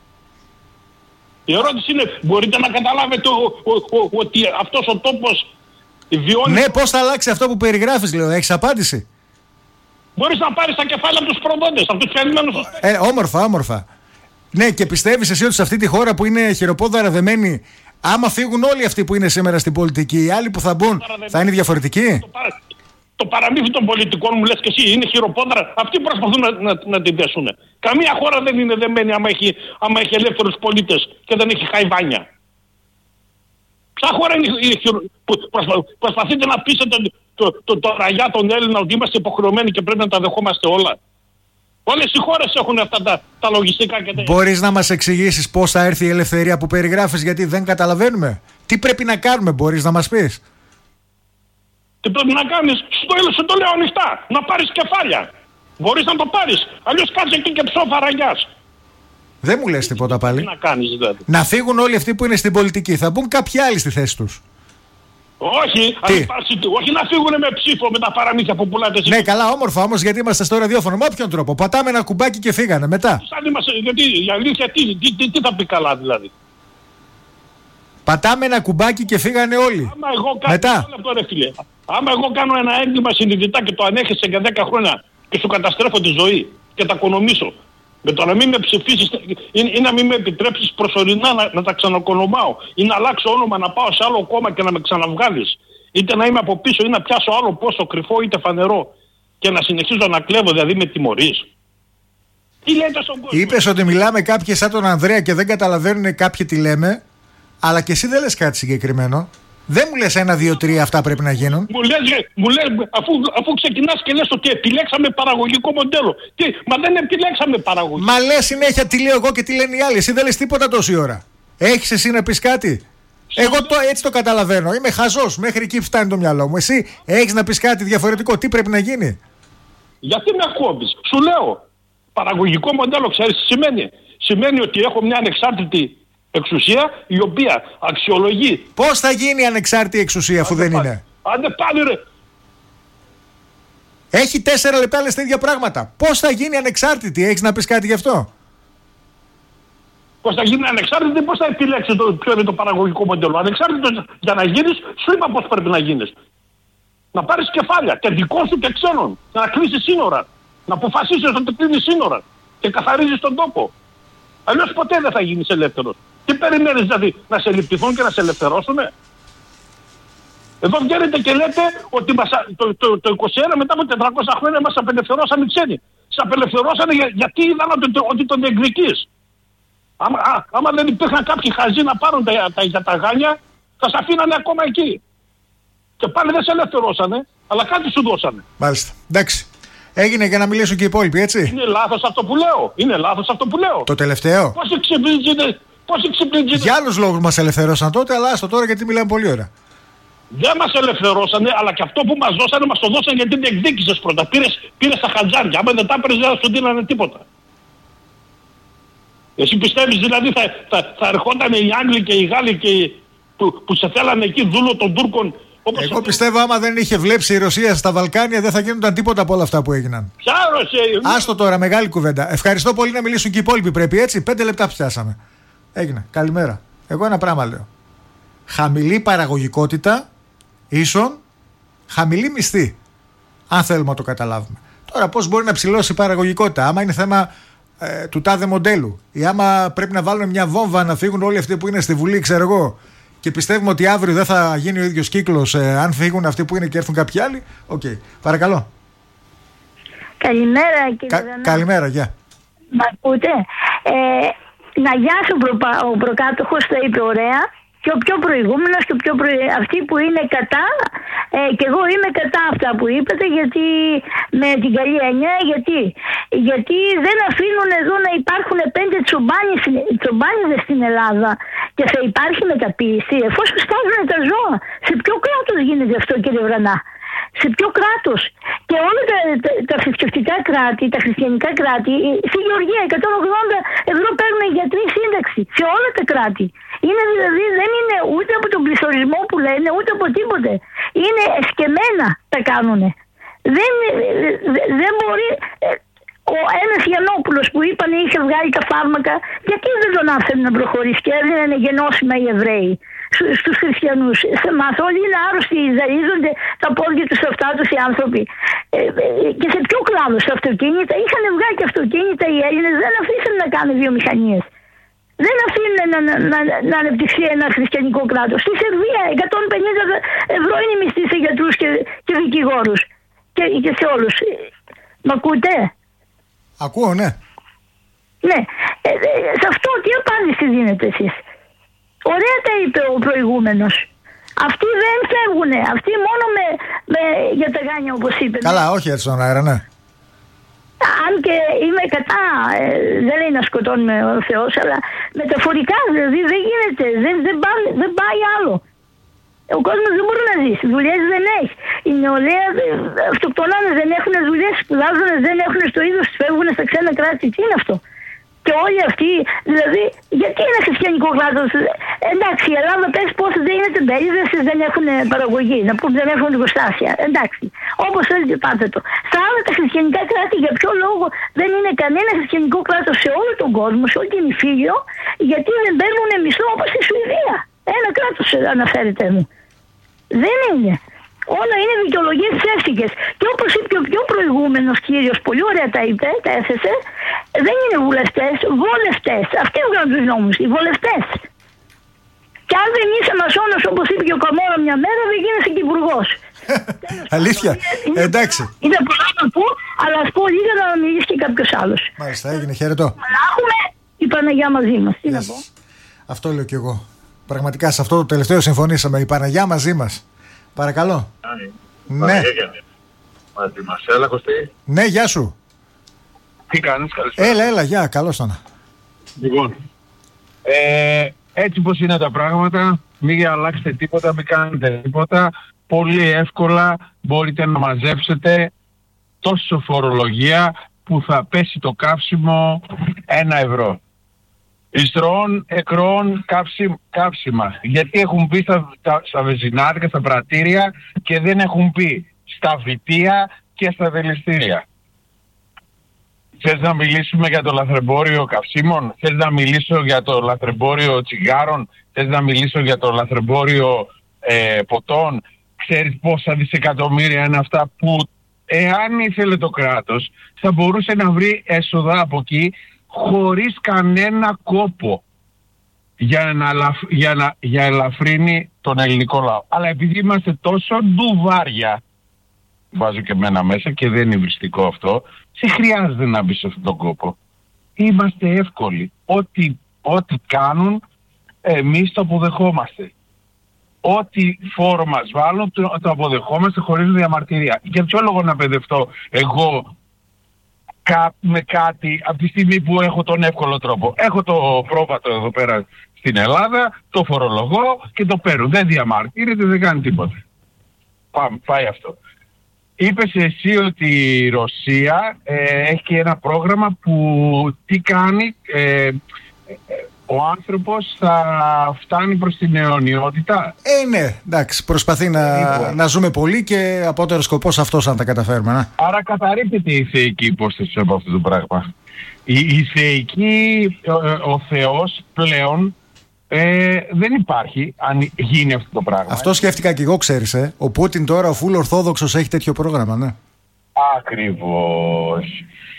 Η ερώτηση είναι, μπορείτε να καταλάβετε ότι αυτός ο τόπος βιώνει... Ναι, πώς θα αλλάξει αυτό που περιγράφεις, λέω. Έχεις απάντηση? Μπορείς να πάρεις τα κεφάλαια από τους προδότες, από τους πιασμένους. Όμορφα. Ναι, και πιστεύεις εσύ ότι σε αυτή τη χώρα που είναι χειροπόδαρα δεμένη, άμα φύγουν όλοι αυτοί που είναι σήμερα στην πολιτική, οι άλλοι που θα μπουν, θα είναι διαφορετικοί? Το παραμύθι των πολιτικών μου λες και εσύ είναι χειροπόδαρα. Αυτοί προσπαθούν να την δέσουν. Καμία χώρα δεν είναι δεμένη άμα έχει ελεύθερους πολίτες και δεν έχει χαϊβάνια. Ποια χώρα είναι που προσπαθείτε να πείσετε το ραγιά των Έλληνα ότι είμαστε υποχρεωμένοι και πρέπει να τα δεχόμαστε όλα? Όλες οι χώρες έχουν αυτά τα λογιστικά και τα... Μπορείς να μας εξηγήσεις πώς θα έρθει η ελευθερία που περιγράφεις, γιατί δεν καταλαβαίνουμε? Τι πρέπει να κάνουμε, μπορείς να μας πεις? Τι πρέπει να κάνεις? Σου το λέω ανοιχτά. Να πάρεις κεφάλια. Μπορείς να το πάρεις. Αλλιώς κάτσε εκεί και ψόφα ραγιάς. Δεν μου λες τίποτα πάλι. Τι να κάνεις δηλαδή? Να φύγουν όλοι αυτοί που είναι στην πολιτική. Θα μπουν κάποιοι άλλοι στη θέση τους. Όχι, όχι να φύγουν με ψήφο με τα παραμύθια που πουλάτε. Ναι, καλά, όμορφα όμως, γιατί είμαστε στο ραδιόφωνο. Με όποιον τρόπο. Πατάμε ένα κουμπάκι και φύγανε μετά. Γιατί η αλήθεια τι θα πει καλά δηλαδή. Πατάμε ένα κουμπάκι και φύγανε όλοι. Άμα εγώ μετά. Άμα εγώ κάνω ένα έγκλημα συνειδητά και το ανέχεσαι για 10 χρόνια και σου καταστρέφω τη ζωή και τα οικονομήσω. Με το να μην με ψηφίσεις ή να μην με επιτρέψεις προσωρινά να τα ξανακονομάω ή να αλλάξω όνομα, να πάω σε άλλο κόμμα και να με ξαναβγάλεις. Είτε να είμαι από πίσω ή να πιάσω άλλο πόσο κρυφό είτε φανερό και να συνεχίζω να κλέβω, δηλαδή με τιμωρείς. Τι λέτε στον κόσμο. Είπες ότι μιλάμε κάποιοι σαν τον Ανδρέα και δεν καταλαβαίνουν κάποιοι τι λέμε, αλλά και εσύ δεν λες κάτι συγκεκριμένο. Δεν μου λες 1, 2, 3 αυτά πρέπει να γίνουν. Μου λες αφού ξεκινάς και λες ότι επιλέξαμε παραγωγικό μοντέλο. Μα δεν επιλέξαμε παραγωγικό. Μα λες συνέχεια τι λέω εγώ και τι λένε οι άλλοι. Εσύ δεν λες τίποτα τόση ώρα. Έχεις εσύ να πεις κάτι? Εγώ έτσι το καταλαβαίνω. Είμαι χαζός. Μέχρι εκεί φτάνει το μυαλό μου. Εσύ έχεις να πεις κάτι διαφορετικό? Τι πρέπει να γίνει? Γιατί με κόβεις? Σου λέω. Παραγωγικό μοντέλο, ξέρεις τι σημαίνει? Σημαίνει ότι έχω μια ανεξάρτητη εξουσία η οποία αξιολογεί. Πώς θα γίνει ανεξάρτητη εξουσία αφού δεν είναι? Άντε πάλι ρε. Έχει 4 λεπτά λες τα ίδια πράγματα. Πώς θα γίνει ανεξάρτητη? Έχεις να πεις κάτι γι' αυτό? Πώς θα γίνει ανεξάρτητη? Πώς θα επιλέξεις ποιο είναι το παραγωγικό μοντέλο? Ανεξάρτητος για να γίνεις, σου είπα πώς πρέπει να γίνεις. Να πάρεις κεφάλια και δικό σου και ξένων. Να κλείσεις σύνορα. Να αποφασίσεις ότι κλείνεις σύνορα και καθαρίζεις τον τόπο. Αλλιώς ποτέ δεν θα γίνεις ελεύθερος. Τι περιμένεις δηλαδή, να σε λυπηθούν και να σε ελευθερώσουνε? Εδώ βγαίνετε και λέτε ότι το 21 μετά από 400 χρόνια μας απελευθερώσαν οι ξένοι. Σε απελευθερώσανε γιατί είδαν ότι τον διεκδικείς. Άμα δεν υπήρχαν κάποιοι χαζοί να πάρουν για τα γάνια, θα σε αφήνανε ακόμα εκεί. Και πάλι δεν σε ελευθερώσανε, αλλά κάτι σου δώσανε. Μάλιστα. Εντάξει. Έγινε για να μιλήσουν και οι υπόλοιποι, έτσι. Είναι λάθος αυτό που λέω. Είναι λάθος αυτό που λέω. Το τελευταίο. Πώς εξυπηρετείτε. Για άλλους λόγους μας ελευθερώσαν τότε, αλλά άστο τώρα γιατί μιλάμε πολύ ώρα. Δεν μας ελευθερώσανε, αλλά και αυτό που μας δώσανε μας το δώσανε γιατί διεκδίκησες πρώτα. Πήρες τα χατζάρια. Άμα δεν τα έπαιρνες δεν σου δίνανε τίποτα. Εσύ πιστεύεις δηλαδή θα ερχόταν οι Άγγλοι και οι Γάλλοι και που σε θέλανε εκεί δούλο των Τούρκων? Εγώ πιστεύω άμα δεν είχε βλέψει η Ρωσία στα Βαλκάνια δεν θα γίνονταν τίποτα από όλα αυτά που έγιναν. Ποια Ρωσία? Άστο τώρα, μεγάλη κουβέντα. Ευχαριστώ πολύ, να μιλήσουν και οι υπόλοιποι πρέπει, έτσι. 5 λεπτά πιάσαμε. Έγινε. Καλημέρα. Εγώ ένα πράγμα λέω. Χαμηλή παραγωγικότητα ίσον χαμηλή μισθή. Αν θέλουμε να το καταλάβουμε. Τώρα πώς μπορεί να ψηλώσει η παραγωγικότητα? Άμα είναι θέμα του τάδε μοντέλου ή άμα πρέπει να βάλουμε μια βόμβα να φύγουν όλοι αυτοί που είναι στη Βουλή, ξέρω εγώ, και πιστεύουμε ότι αύριο δεν θα γίνει ο ίδιος κύκλος αν φύγουν αυτοί που είναι και έρθουν κάποιοι άλλοι. Οκ. Παρακαλώ. Καλημέρα κύριε Δανά. Καλημέρα, γεια. Μ' ακούτε? Να γιάσω ο προκάτοχος, τα είπε ωραία. Και ο πιο προηγούμενος και αυτοί που είναι κατά, και εγώ είμαι κατά αυτά που είπατε, γιατί με την καλή έννοια, γιατί δεν αφήνουν εδώ να υπάρχουν 5 τσομπάνιδες στην Ελλάδα και θα υπάρχει μεταποίηση εφόσον στάζουν τα ζώα. Σε ποιο κράτος γίνεται αυτό, κύριε Βρανά? Σε ποιο κράτος? Και όλα τα θρησκευτικά κράτη, τα χριστιανικά κράτη, στη Γεωργία 180 ευρώ παίρνουν οι γιατροί σύνταξη. Σε όλα τα κράτη. Είναι δηλαδή, δεν είναι ούτε από τον πληθωρισμό που λένε, ούτε από τίποτε. Είναι εσκεμμένα τα κάνουνε. Δεν μπορεί. Ο ένας Γιαννόπουλος που είπαν είχε βγάλει τα φάρμακα, γιατί δεν τον άφηνε να προχωρήσει και έδιναν γενώσιμα οι Εβραίοι στους χριστιανούς? Σε μας όλοι είναι άρρωστοι, ζαλίζονται τα πόδια τους, αυτά τους οι άνθρωποι. Και σε ποιο κλάδο? Σε αυτοκίνητα? Είχαν βγάλει και αυτοκίνητα οι Έλληνες, δεν αφήσαν να κάνουν βιομηχανίες. Δεν αφήνουν να ανεπτυχθεί ένα χριστιανικό κράτος. Στη Σερβία 150 ευρώ είναι η μισθή σε γιατρούς και δικηγόρους. Και σε όλους. Μ' ακούτε? Ακούω, ναι. Ναι. Σε αυτό τι απάντηση δίνετε εσείς? Ωραία τα είπε ο προηγούμενος. Αυτοί δεν φεύγουνε. Αυτοί μόνο για τα γάνια, όπως είπε. Καλά, όχι έτσι στον αέρα, ναι. Αν και είμαι κατά, δεν λέει να σκοτώνουμε ο Θεός, αλλά μεταφορικά δηλαδή δεν γίνεται. Δεν πάει άλλο. Ο κόσμος δεν μπορεί να ζήσει. Δουλειές δεν έχει. Η νεολαία αυτοκτονάνε, δεν έχουν δουλειές, σπουδάζουν, δεν έχουν στο είδος, φεύγουν στα ξένα κράτη. Τι είναι αυτό? Και όλοι αυτοί, δηλαδή, γιατί είναι χριστιανικό κράτος? Εντάξει, η Ελλάδα πες πώς δεν είναι τεμπέληδες, δεν έχουν παραγωγή, να πούμε δεν έχουν εργοστάσια. Εντάξει, όπως θέλετε πάτε το. Στα άλλα τα χριστιανικά κράτη, για ποιο λόγο δεν είναι κανένα χριστιανικό κράτος σε όλο τον κόσμο, σε όλη την Ιφίλιο, γιατί δεν παίρνουν μισθό όπως στη Σουηδία? Ένα κράτος αναφέρεται μου. Δεν είναι. Όλα είναι δικαιολογίες ψεύτικες. Και όπως είπε ο πιο προηγούμενος κύριος, πολύ ωραία τα είπε, τα έθεσε, δεν είναι βουλευτές, βολευτές. Αυτοί βγάλουν τους νόμους, οι βολευτές. Και αν δεν είσαι μασόνος, όπως είπε και ο Καμόρα μια μέρα, δεν γίνεσαι και υπουργός. Αλήθεια. Εντάξει. Είναι πολλά να πω, αλλά ας πω λίγα να μιλήσει και κάποιος άλλος. Μάλιστα, έγινε. Χαιρετώ. Να έχουμε η Παναγιά μαζί μας. Τι να πω. Αυτό λέω κι εγώ. Πραγματικά σε αυτό το τελευταίο συμφωνήσαμε. Η Παναγιά μαζί μας. Παρακαλώ. Ναι. Μαζί μας. Έλα, Κωστή. Ναι, γεια σου. Τι κάνεις, καλησπέρα. Έλα, γεια, καλώς ήταν. Λοιπόν, έτσι πως είναι τα πράγματα, μην αλλάξετε τίποτα, μην κάνετε τίποτα. Πολύ εύκολα μπορείτε να μαζέψετε τόσο φορολογία που θα πέσει το καύσιμο 1 ευρώ. Ιστροών, εκροών, καύσιμα. Γιατί έχουν μπει στα βενζινάδικα, στα πρατήρια και δεν έχουν μπει στα βιτία και στα δηληστήρια. Θες να μιλήσουμε για το λαθρεμπόριο καυσίμων? Θες να μιλήσω για το λαθρεμπόριο τσιγάρων? Θες να μιλήσω για το λαθρεμπόριο ποτών? Ξέρεις πόσα δισεκατομμύρια είναι αυτά που εάν ήθελε το κράτος θα μπορούσε να βρει έσοδα από εκεί χωρίς κανένα κόπο για ελαφρύνει τον ελληνικό λαό. Αλλά επειδή είμαστε τόσο ντουβάρια, βάζω και εμένα μέσα και δεν είναι υβριστικό αυτό, δεν χρειάζεται να μπει σε αυτόν τον κόπο. Είμαστε εύκολοι. Ό,τι κάνουν εμείς το αποδεχόμαστε. Ό,τι φόρο μας βάλουν το αποδεχόμαστε χωρίς διαμαρτυρία. Για ποιο λόγο να παιδευτώ εγώ με κάτι από τη στιγμή που έχω τον εύκολο τρόπο? Έχω το πρόβατο εδώ πέρα στην Ελλάδα, το φορολογώ και το παίρνω. Δεν διαμαρτύρεται, δεν κάνει τίποτα. Πάει αυτό. Είπες εσύ ότι η Ρωσία έχει και ένα πρόγραμμα που τι κάνει, ο άνθρωπος θα φτάνει προς την αιωνιότητα. Ναι, εντάξει, προσπαθεί να ζούμε πολύ και απότερο σκοπός αυτός αν τα καταφέρουμε. Ναι. Άρα καταρρίπτεται η θεϊκή υπόσταση από αυτό το πράγμα. Η θεϊκή, ο Θεός πλέον δεν υπάρχει αν γίνει αυτό το πράγμα. Αυτό σκέφτηκα και εγώ, ξέρεις. Ο Πούτιν τώρα, ο φουλ ορθόδοξος, έχει τέτοιο πρόγραμμα, ναι. Ακριβώς.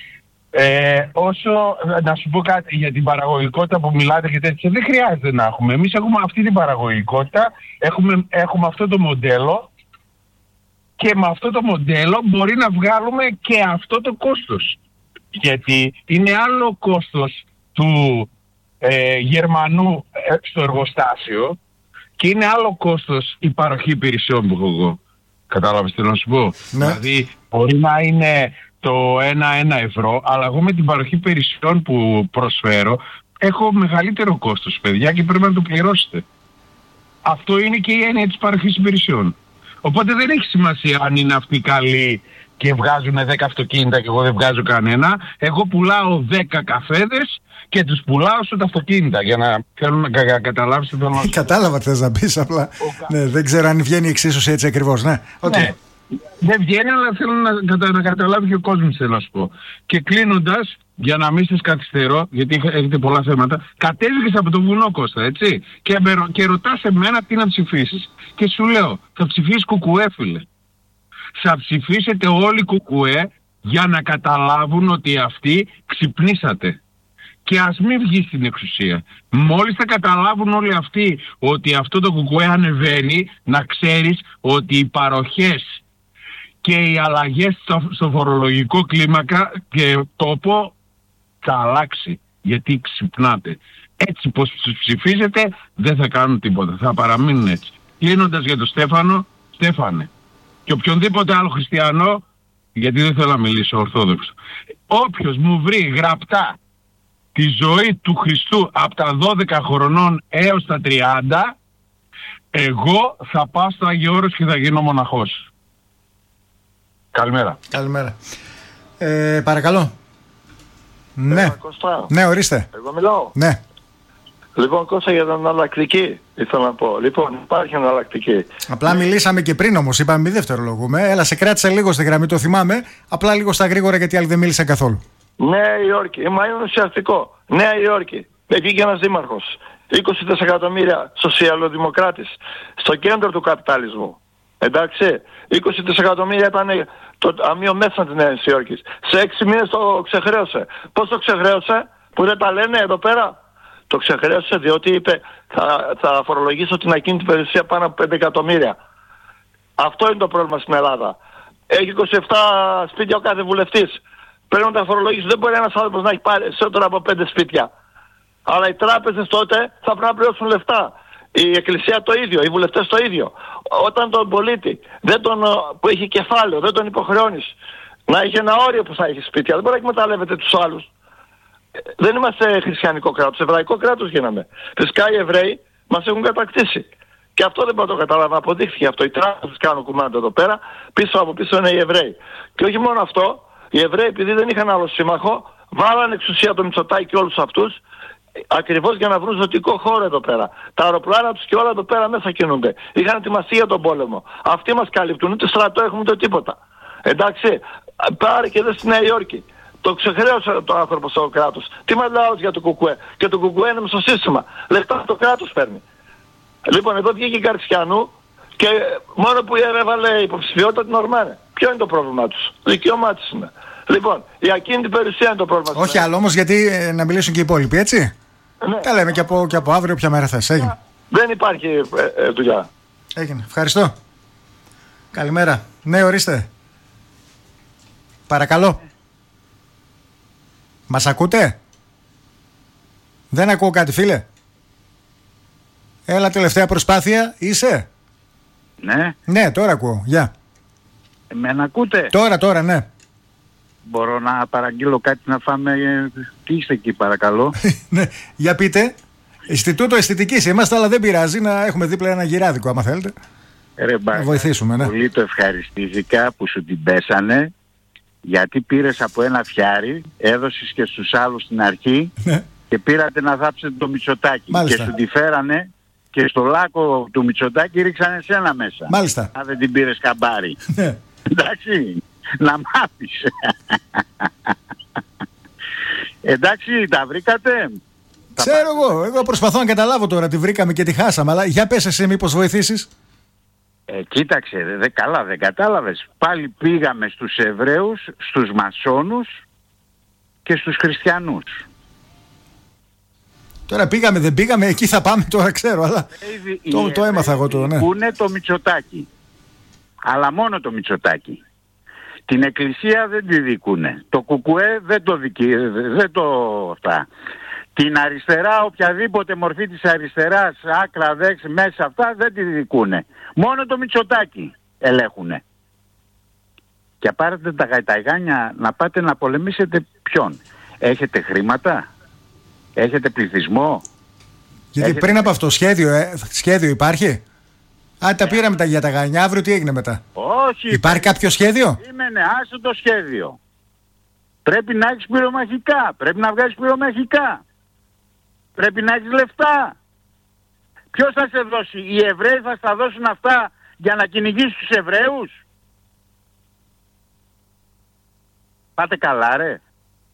Όσο να σου πω κάτι για την παραγωγικότητα που μιλάτε και τέτοια, δεν χρειάζεται να έχουμε. Εμείς έχουμε αυτή την παραγωγικότητα, έχουμε αυτό το μοντέλο και με αυτό το μοντέλο μπορεί να βγάλουμε και αυτό το κόστος. Γιατί είναι άλλο κόστος του Γερμανού στο εργοστάσιο και είναι άλλο κόστος η παροχή υπηρεσιών που έχω εγώ. Κατάλαβες τι να σου πω? Ναι. Δηλαδή μπορεί να είναι το 1 ευρώ, αλλά εγώ με την παροχή υπηρεσιών που προσφέρω έχω μεγαλύτερο κόστος, παιδιά, και πρέπει να το πληρώσετε. Αυτό είναι και η έννοια της παροχής υπηρεσιών. Οπότε δεν έχει σημασία αν είναι αυτοί καλοί και βγάζουν 10 αυτοκίνητα και εγώ δεν βγάζω κανένα. Εγώ πουλάω 10 καφέδες και τους πουλάω στα αυτοκίνητα για να θέλω να καταλάβεις τι θέλω να σου πω. Κατάλαβα τι θες να πεις, απλά ναι, δεν ξέρω αν βγαίνει η εξίσωση έτσι ακριβώς. Ναι, okay. Ναι. Δεν βγαίνει, αλλά θέλω να καταλάβει και ο κόσμος, θέλω να σου πω. Και κλείνοντας, για να μην σας καθυστερώ, γιατί έχετε πολλά θέματα, κατέβηκες από το βουνό, Κώστα, έτσι, και ρωτάς εμένα τι να ψηφίσεις. Και σου λέω, θα ψηφίσεις κουκουέ, φίλε. Θα ψηφίσετε όλοι κουκουέ για να καταλάβουν ότι αυτοί ξυπνήσατε. Και ας μην βγει στην εξουσία. Μόλις θα καταλάβουν όλοι αυτοί ότι αυτό το κουκουέ ανεβαίνει, να ξέρεις ότι οι παροχές και οι αλλαγές στο φορολογικό κλίμακα και τόπο θα αλλάξει. Γιατί ξυπνάτε. Έτσι πως τους ψηφίζετε δεν θα κάνουν τίποτα. Θα παραμείνουν έτσι. Κλείνοντας για τον Στέφανο, Στέφανε. Και οποιονδήποτε άλλο χριστιανό, γιατί δεν θέλω να μιλήσω ορθόδοξο. Όποιος μου βρει γραπτά τη ζωή του Χριστού από τα 12 χρονών έως τα 30, εγώ θα πάω στο Άγιο Όρος και θα γίνω μοναχός. Καλημέρα. Καλημέρα. Παρακαλώ. Ναι. Κώστα. Ναι, ορίστε. Εγώ μιλάω. Ναι. Λοιπόν, Κώστα, για την εναλλακτική ήθελα να πω. Λοιπόν, υπάρχει εναλλακτική. Απλά μιλήσαμε και πριν όμως, είπαμε μη δευτερολογούμε. Έλα, σε κράτησα λίγο στη γραμμή, το θυμάμαι. Απλά λίγο στα γρήγορα γιατί άλλοι δεν μίλησαν καθόλου. Νέα Υόρκη. Μα είναι ουσιαστικό. Νέα Υόρκη. Εκεί και ένας δήμαρχος. 20 δισεκατομμύρια σοσιαλοδημοκράτης. Στο κέντρο του καπιταλισμού. Εντάξει. 20 δισεκατομμύρια ήταν το ταμείο μέσα της Νέας Υόρκης. Σε 6 μήνες το ξεχρέωσε. Πώς το ξεχρέωσε? Που δεν τα λένε εδώ πέρα. Το ξεχρέωσε διότι είπε θα φορολογήσω την ακίνητη περιουσία πάνω από 5 εκατομμύρια. Αυτό είναι το πρόβλημα στην Ελλάδα. Έχει 27 σπίτια ο κάθε βουλευτής. Πρέπει να τα φορολογήσει. Δεν μπορεί ένας άνθρωπος να έχει πάρει περισσότερο από 5 σπίτια. Αλλά οι τράπεζες τότε θα πρέπει να πληρώσουν λεφτά. Η εκκλησία το ίδιο, οι βουλευτές το ίδιο. Όταν τον πολίτη που έχει κεφάλαιο δεν τον υποχρεώνεις να έχει ένα όριο που θα έχει σπίτια, δεν μπορεί να εκμεταλλεύεται τους άλλους. Δεν είμαστε χριστιανικό κράτος, εβραϊκό κράτος γίναμε. Φυσικά οι Εβραίοι μας έχουν κατακτήσει. Και αυτό δεν μπορώ να το καταλάβω. Αποδείχθηκε αυτό. Οι τράπεζες κάνουν κουμάντο εδώ πέρα, από πίσω είναι οι Εβραίοι. Και όχι μόνο αυτό, οι Εβραίοι επειδή δεν είχαν άλλο σύμμαχο, βάλανε εξουσία το Μητσοτάκη και όλους αυτούς, ακριβώς για να βρουν ζωτικό χώρο εδώ πέρα. Τα αεροπλάνα τους και όλα εδώ πέρα μέσα κινούνται. Είχαν ετοιμαστεί για τον πόλεμο. Αυτοί μας καλύπτουν, ούτε στρατό έχουμε ούτε τίποτα. Εντάξει, πάρε και εδώ στη Νέα Υόρκη. Το ξεχρέωσε το άνθρωπο στο κράτος. Τι μας λέει για το κουκουέ? Και το κουκουέ είναι στο σύστημα. Λεφτά το κράτος παίρνει. Λοιπόν, εδώ βγήκε η Καρτσιανού και μόνο που έβαλε υποψηφιότητα την ορμάνε. Ποιο είναι το πρόβλημά τους? Δικαίωμά τους είναι. Λοιπόν, η ακίνητη περιουσία είναι το πρόβλημα. Όχι άλλο όμως, γιατί να μιλήσουν και οι υπόλοιποι, έτσι. Ναι. Τα λέμε και από αύριο, ποια μέρα θες. Έγινε. Δεν υπάρχει δουλειά. Έγινε. Ευχαριστώ. Καλημέρα. Ναι, ορίστε. Παρακαλώ. Μας ακούτε? Δεν ακούω κάτι, φίλε. Έλα, τελευταία προσπάθεια. Είσαι? Ναι. Ναι, τώρα ακούω. Γεια. Εμένα ακούτε? Τώρα, ναι. Μπορώ να παραγγείλω κάτι να φάμε? Τι είστε εκεί, παρακαλώ? Ναι, για πείτε. Ινστιτούτο Αισθητικής είμαστε, αλλά δεν πειράζει να έχουμε δίπλα ένα γυράδικο, άμα θέλετε. Να βοηθήσουμε, ναι. Πολύ το ευχαριστήθηκα που σου την πέσανε, γιατί πήρες από ένα φιάρι, έδωσες και στους άλλους στην αρχή, ναι, και πήρατε να θάψετε το Μητσοτάκη. Μάλιστα. Και σου τη φέρανε και στο λάκκο του Μητσοτάκη ρίξανε εσένα μέσα. Μάλιστα. Αν δεν την πήρες καμπάρι. Ναι. Εντάξει, να μάθεις. Εντάξει, τα βρήκατε? Ξέρω εγώ προσπαθώ να καταλάβω τώρα, τη βρήκαμε και τη χάσαμε, αλλά για πες εσύ μήπως βοηθήσεις. Κοίταξε, καλά δεν κατάλαβες. Πάλι πήγαμε στους Εβραίους, στους Μασόνους και στους Χριστιανούς. Τώρα πήγαμε, δεν πήγαμε, εκεί θα πάμε τώρα, ξέρω, αλλά το έμαθα εγώ τώρα, ναι. Είναι το Μητσοτάκη, αλλά μόνο το Μητσοτάκη. Την εκκλησία δεν τη δικούνε. Το κουκουέ δεν το αυτά. Την αριστερά, οποιαδήποτε μορφή της αριστεράς, άκρα, δέξη, μέσα αυτά δεν τη δικούνε. Μόνο το Μητσοτάκη ελέγχουνε. Και πάρετε τα γαϊταγάνια να πάτε να πολεμήσετε ποιον? Έχετε χρήματα? Έχετε πληθυσμό? Γιατί πριν από αυτό σχέδιο υπάρχει? Τα πήραμε για τα γανιά, αύριο τι έγινε μετά? Όχι. Υπάρχει κάποιο σχέδιο? Άσε το σχέδιο. Πρέπει να έχεις πυρομαχικά. Πρέπει να βγάζεις πυρομαχικά. Πρέπει να έχεις λεφτά. Ποιος θα σε δώσει? Οι Εβραίοι θα στα δώσουν αυτά για να κυνηγήσεις τους Εβραίους? Πάτε καλά, ρε.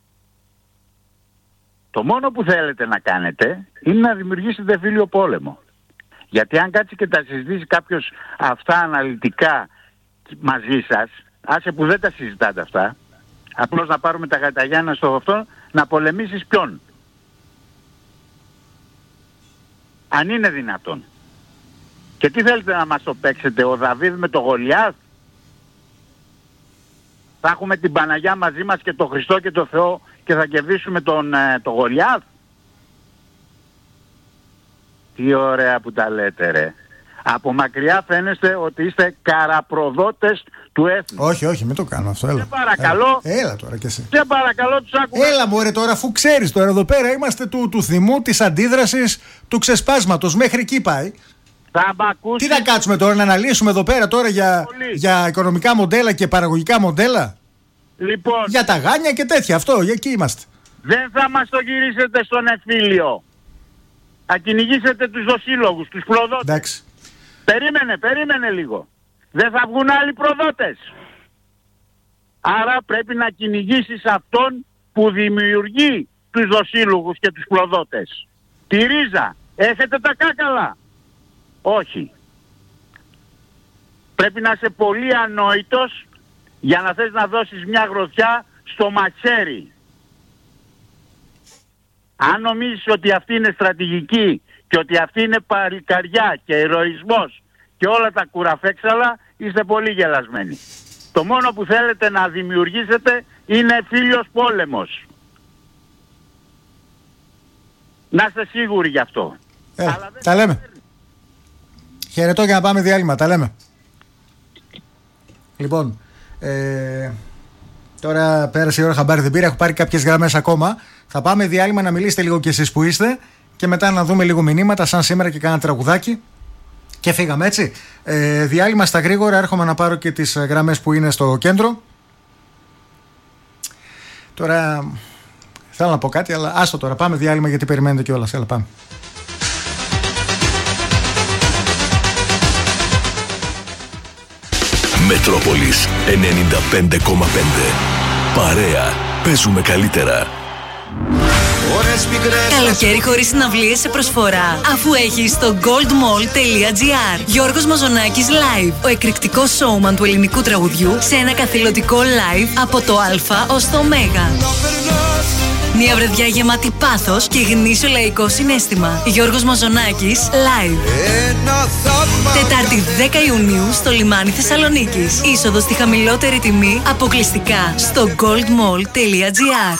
Το μόνο που θέλετε να κάνετε είναι να δημιουργήσετε φίλιο πόλεμο. Γιατί αν κάτσει και τα συζητήσει κάποιος αυτά αναλυτικά μαζί σας, άσε που δεν τα συζητάτε αυτά, απλώς να πάρουμε τα γαταγιάννα στο αυτό, να πολεμήσεις ποιον? Αν είναι δυνατόν. Και τι θέλετε να μας το παίξετε, ο Δαβίδ με το Γολιάθ? Θα έχουμε την Παναγιά μαζί μας και τον Χριστό και τον Θεό και θα κερδίσουμε το Γολιάθ? Τι ωραία που τα λέτε, ρε. Από μακριά φαίνεστε ότι είστε καραπροδότες του έθνου. Όχι, μην το κάνω αυτό. Έλα. Σε παρακαλώ. Έλα τώρα κι εσύ. Σε παρακαλώ, τους άκουγα. Έλα μωρέ τώρα, αφού ξέρεις τώρα εδώ πέρα είμαστε του θυμού, της αντίδρασης, του ξεσπάσματος. Μέχρι εκεί πάει. Θα μ' ακούσεις. Τι θα κάτσουμε τώρα, να αναλύσουμε εδώ πέρα τώρα για οικονομικά μοντέλα και παραγωγικά μοντέλα? Λοιπόν. Για τα γάνια και τέτοια, αυτό, εκεί είμαστε. Δεν θα μας το γυρίσετε στον εμφύλιο. Θα κυνηγήσετε τους δοσύλλογους, τους προδότες. Εντάξει. Περίμενε λίγο. Δεν θα βγουν άλλοι προδότες. Άρα πρέπει να κυνηγήσεις αυτόν που δημιουργεί τους δοσύλλογους και τους προδότες. Τη ρίζα. Έχετε τα κάκαλα? Όχι. Πρέπει να είσαι πολύ ανόητος για να θες να δώσεις μια γροθιά στο μαχαίρι. Αν νομίζεις ότι αυτή είναι στρατηγική και ότι αυτή είναι παλικαριά και ηρωισμός και όλα τα κουραφέξαλα, είστε πολύ γελασμένοι. Το μόνο που θέλετε να δημιουργήσετε είναι φίλιος πόλεμος. Να είστε σίγουροι γι' αυτό. Τα λέμε. Χαιρετώ για να πάμε διάλειμμα. Τα λέμε. Λοιπόν, τώρα πέρασε η ώρα, χαμπάρι δεν πήρε. Έχω πάρει κάποιες γραμμές ακόμα. Θα πάμε διάλειμμα, να μιλήσετε λίγο κι εσείς που είστε και μετά να δούμε λίγο μηνύματα σαν σήμερα και κάνα τραγουδάκι. Και φύγαμε, έτσι. Διάλειμμα στα γρήγορα. Έρχομαι να πάρω και τις γραμμές που είναι στο κέντρο. Τώρα θέλω να πω κάτι, αλλά άστο τώρα. Πάμε διάλειμμα γιατί περιμένετε κιόλας. Έλα, πάμε. Μετρόπολης 95,5. Παρέα. Παίζουμε καλύτερα. Καλοκαίρι χωρίς συναυλίες σε προσφορά, αφού έχεις το goldmall.gr. Γιώργος Μαζονάκης live. Ο εκρηκτικός showman του ελληνικού τραγουδιού σε ένα καθηλωτικό live από το Α ως το Ω. Μια βραδιά γεμάτη πάθος και γνήσιο λαϊκό συναίσθημα. Γιώργος Μαζονάκης live. Τετάρτη 10 Ιουνίου στο λιμάνι Θεσσαλονίκης. Είσοδος στη χαμηλότερη τιμή αποκλειστικά στο goldmall.gr.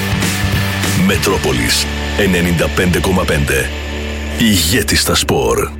Μετρόπολης 95,5. Ηγέτης στα σπορ.